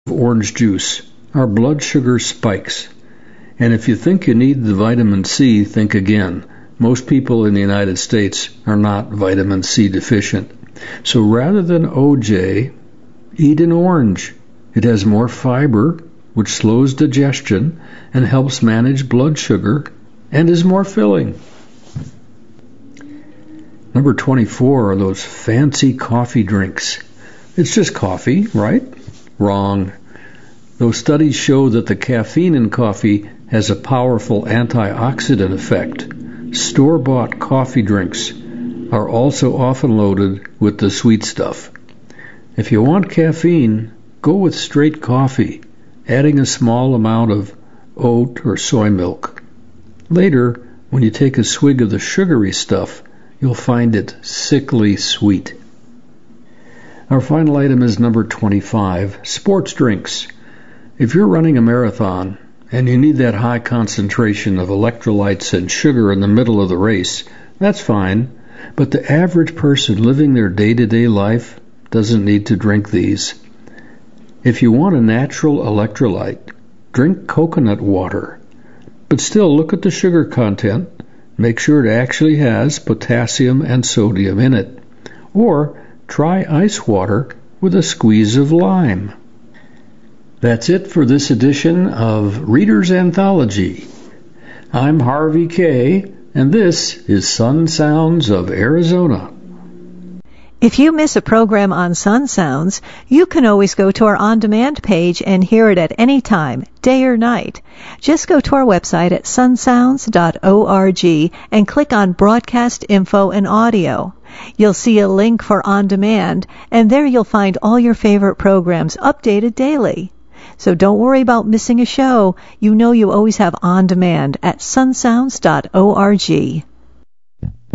orange juice, our blood sugar spikes. And if you think you need the vitamin C, think again. Most people in the United States are not vitamin C deficient. So rather than OJ, eat an orange. It has more fiber, which slows digestion and helps manage blood sugar, and is more filling. Number 24 are those fancy coffee drinks. It's just coffee, right? Wrong. Those studies show that the caffeine in coffee has a powerful antioxidant effect. Store-bought coffee drinks are also often loaded with the sweet stuff. If you want caffeine, go with straight coffee, adding a small amount of oat or soy milk. Later, when you take a swig of the sugary stuff, you'll find it sickly sweet. Our final item is number 25, sports drinks. If you're running a marathon and you need that high concentration of electrolytes and sugar in the middle of the race, that's fine, but the average person living their day-to-day life doesn't need to drink these. If you want a natural electrolyte, drink coconut water, but still look at the sugar content. Make sure it actually has potassium and sodium in it. Or try ice water with a squeeze of lime. That's it for this edition of Reader's Anthology. I'm Harvey Kaye, and this is Sun Sounds of Arizona. If you miss a program on Sun Sounds, you can always go to our on-demand page and hear it at any time, day or night. Just go to our website at sunsounds.org and click on Broadcast Info and Audio. You'll see a link for On Demand, and there you'll find all your favorite programs updated daily. So don't worry about missing a show. You know you always have On Demand at sunsounds.org.